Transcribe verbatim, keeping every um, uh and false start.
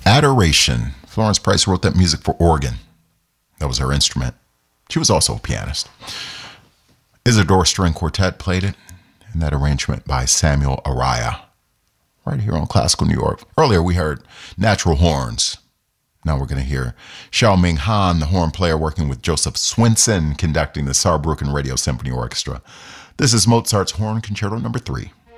Adoration. Florence Price wrote that music for organ. That was her instrument. She was also a pianist. Isidore String Quartet played it, and that arrangement by Samuel Araya, right here on Classical New York. Earlier we heard natural horns. Now we're going to hear Xiao Ming Han, the horn player, working with Joseph Swinson, conducting the Saarbrücken Radio Symphony Orchestra. This is Mozart's Horn Concerto Number Three.